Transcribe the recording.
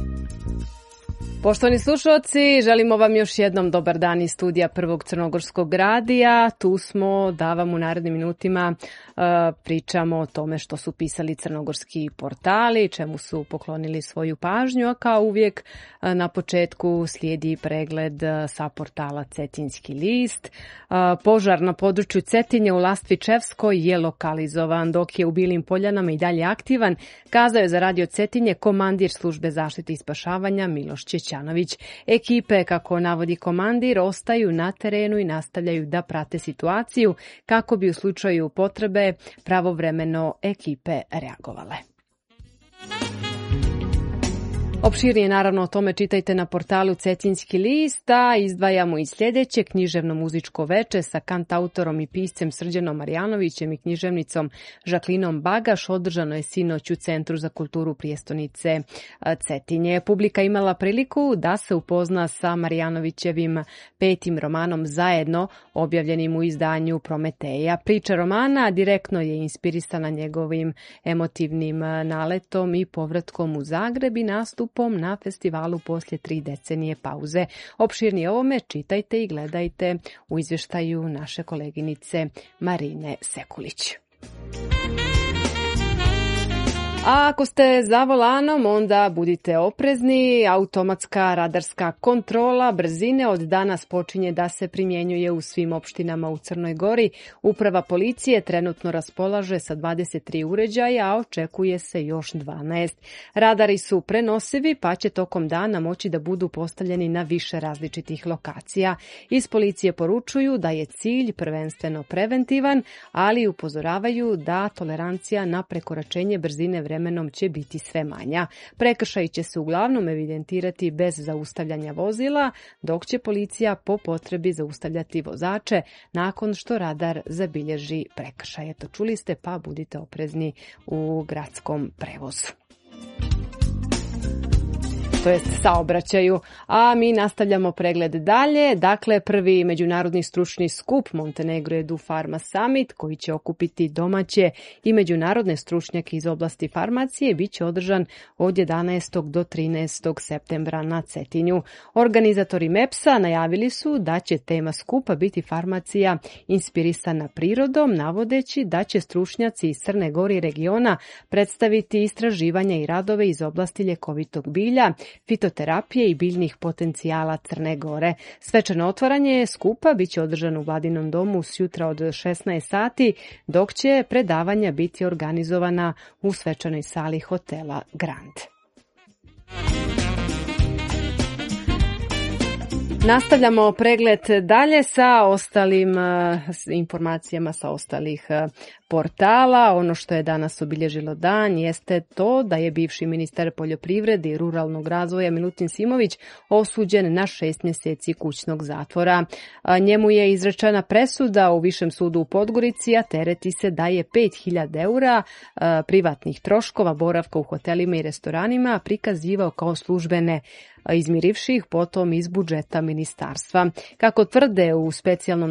Poštovani slušalci, želimo vam još jednom dobar dan iz studija Prvog crnogorskog radija. Tu smo da vam u narednim minutima pričamo o tome što su pisali crnogorski portali, čemu su poklonili svoju pažnju, a kao uvijek na početku slijedi pregled sa portala Cetinjski list. Požar na području Cetinje u Lastvičevskoj je lokalizovan, dok je u Bilim Poljanama i dalje aktivan, kazao je za radio Cetinje komandir službe zaštite i spašavanja Miloš Čećanović. Ekipe, kako navodi komandir, ostaju na terenu i nastavljaju da prate situaciju kako bi u slučaju potrebe pravovremeno ekipe reagovale. Opširnije naravno o tome čitajte na portalu Cetinjski list, a izdvajamo i sljedeće: književno-muzičko veče sa kantautorom i piscem Srđanom Marjanovićem i književnicom Žaklinom Bagaš održano je sinoć u Centru za kulturu prijestolnice Cetinje. Publika imala priliku da se upozna sa Marjanovićevim 5. romanom Zajedno, objavljenim u izdanju Prometeja. Priča romana direktno je inspirisana njegovim emotivnim naletom i povratkom u Zagreb i nastupom na festivalu poslije 3 decenije pauze. Opširnije ovome čitajte i gledajte u izvještaju naše koleginice Marine Sekulić. A ako ste za volanom, onda budite oprezni. Automatska radarska kontrola brzine od danas počinje da se primjenjuje u svim opštinama u Crnoj Gori. Uprava policije trenutno raspolaže sa 23 uređaja, a očekuje se još 12. Radari su prenosivi, pa će tokom dana moći da budu postavljeni na više različitih lokacija. Iz policije poručuju da je cilj prvenstveno preventivan, ali upozoravaju da tolerancija na prekoračenje brzine vremenom će biti sve manja. Prekršaji će se uglavnom evidentirati bez zaustavljanja vozila, dok će policija po potrebi zaustavljati vozače nakon što radar zabilježi prekršaje. To čuli ste, pa budite oprezni u gradskom prevozu. To jest saobraćaju, a mi nastavljamo pregled dalje. Dakle, prvi međunarodni stručni skup Montenegro Edu Pharma Summit, koji će okupiti domaće i međunarodne stručnjake iz oblasti farmacije, bit će održan od 11. do 13. septembra na Cetinju. Organizatori MEPS-a najavili su da će tema skupa biti farmacija inspirisana prirodom, navodeći da će stručnjaci iz Crne Gore i regiona predstaviti istraživanja i radove iz oblasti ljekovitog bilja, fitoterapije i biljnih potencijala Crne Gore. Svečano otvaranje skupa biće održano u Vladinom domu sjutra od 16 sati, dok će predavanja biti organizovana u svečanoj sali hotela Grand. Nastavljamo pregled dalje sa ostalim informacijama sa ostalih portala. Ono što je danas obilježilo dan jeste to da je bivši ministar poljoprivrede i ruralnog razvoja Milutin Simović osuđen na 6 mjeseci kućnog zatvora. Njemu je izrečena presuda u Višem sudu u Podgorici, a tereti se da je 5.000 eura privatnih troškova boravka u hotelima i restoranima prikazivao kao službene, izmirivši ih potom iz budžeta ministarstva. Kako tvrde u specijalnom